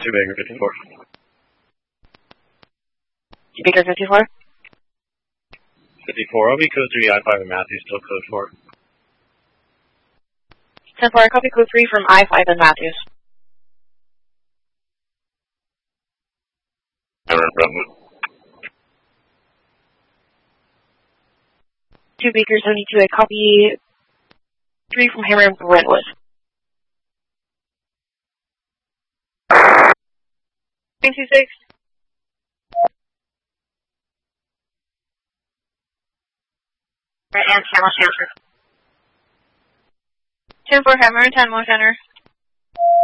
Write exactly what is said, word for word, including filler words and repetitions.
two Baker fifty-four. Baker fifty-four? fifty-four, I'll be code three, I five and Matthews, still code four. ten four, copy code three from I five and Matthews. Hammer Brentwood. two Baker seventy-two, I copy three from Hammer and Brentwood. nine two six. Right, and Camel Stanford. ten four Hammer and ten one Center.